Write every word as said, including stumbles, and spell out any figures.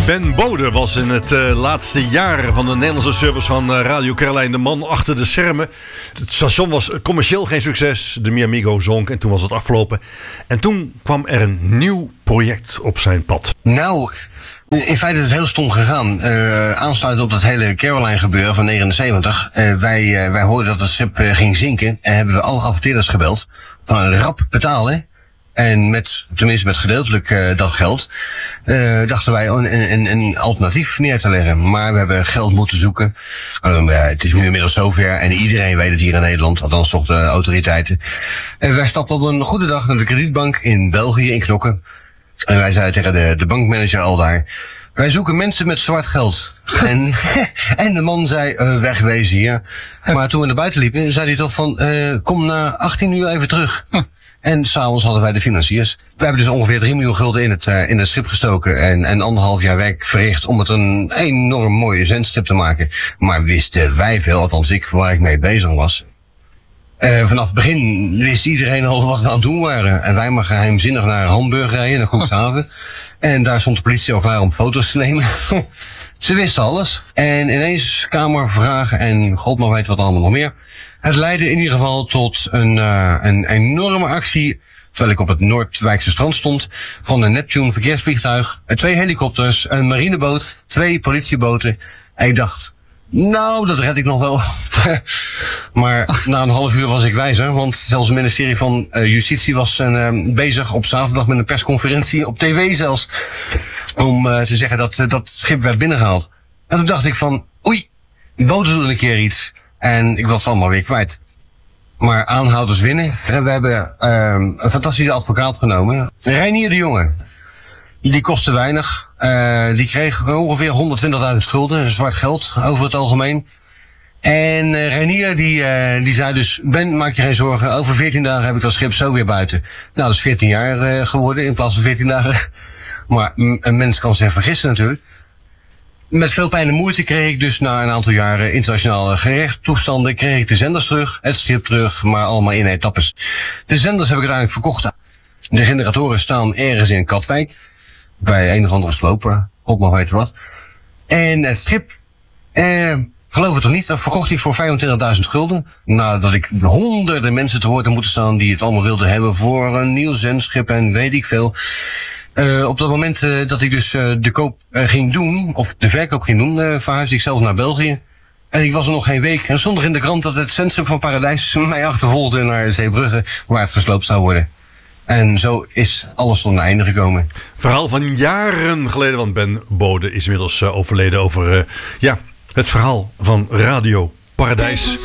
Ben Bode was in het uh, laatste jaar van de Nederlandse service van uh, Radio Caroline de man achter de schermen. Het station was commercieel geen succes. De Mi Amigo zonk en toen was het afgelopen. En toen kwam er een nieuw project op zijn pad. Nou, in feite is het heel stom gegaan. Uh, aansluitend op dat hele Caroline gebeuren van negenenzeventig. Uh, wij, uh, wij hoorden dat het schip uh, ging zinken. En hebben we alle adverteerders gebeld. Van rap betalen. En met, tenminste met gedeeltelijk uh, dat geld, uh, dachten wij een, een, een alternatief neer te leggen. Maar we hebben geld moeten zoeken. Uh, ja, het is nu inmiddels zover en iedereen weet het hier in Nederland, althans toch de autoriteiten. En wij stapten op een goede dag naar de kredietbank in België, in Knokken. En wij zeiden tegen de, de bankmanager al daar: wij zoeken mensen met zwart geld. En, en de man zei, uh, wegwezen hier. Maar toen we naar buiten liepen, zei hij toch van, uh, kom na achttien uur even terug. En s'avonds hadden wij de financiers. We hebben dus ongeveer drie miljoen gulden in het, uh, in het schip gestoken. En, en anderhalf jaar werk verricht om het een enorm mooie zendschip te maken. Maar wisten wij veel, althans ik, waar ik mee bezig was. Uh, vanaf het begin wist iedereen al wat we aan het doen waren. En wij maar geheimzinnig naar Hamburg rijden, naar Koekshaven. En daar stond de politie al klaar om foto's te nemen. Ze wisten alles. En ineens kamervragen en god maar weet wat allemaal nog meer. Het leidde in ieder geval tot een, uh, een enorme actie, terwijl ik op het Noordwijkse strand stond, van een Neptune verkeersvliegtuig, twee helikopters, een marineboot, twee politieboten. En ik dacht, nou, dat red ik nog wel. Maar na een half uur was ik wijzer, want zelfs het ministerie van uh, Justitie was uh, bezig op zaterdag met een persconferentie, op tv zelfs, om uh, te zeggen dat uh, dat schip werd binnengehaald. En toen dacht ik van, oei, die boten doen een keer iets. En ik was het allemaal weer kwijt. Maar aanhouders winnen. We hebben uh, een fantastische advocaat genomen. Reinier de Jonge. Die kostte weinig. Uh, die kreeg ongeveer honderdtwintigduizend gulden. Zwart geld over het algemeen. En uh, Reinier die, uh, die zei dus, Ben, maak je geen zorgen. Over veertien dagen heb ik dat schip zo weer buiten. Nou, dat is veertien jaar uh, geworden in plaats van veertien dagen. Maar m- een mens kan zich vergissen natuurlijk. Met veel pijn en moeite kreeg ik dus na een aantal jaren internationale gerechtstoestanden, kreeg ik de zenders terug, het schip terug, maar allemaal in etappes. De zenders heb ik uiteindelijk verkocht. De generatoren staan ergens in Katwijk, bij een of andere sloper, ook maar weet wat. En het schip, eh, geloof het of niet, dat verkocht ik voor vijfentwintigduizend gulden. Nadat ik honderden mensen te woord moeten staan die het allemaal wilden hebben voor een nieuw zendschip en weet ik veel. Uh, op dat moment uh, dat ik dus uh, de koop uh, ging doen, of de verkoop ging doen, uh, verhuisde ik zelf naar België. En ik was er nog geen week en stond er in de krant dat het zendschip van Paradijs mij achtervolgde naar Zeebrugge, waar het gesloopt zou worden. En zo is alles tot een einde gekomen. Verhaal van jaren geleden, want Ben Bode is inmiddels uh, overleden over uh, ja, het verhaal van Radio Paradijs.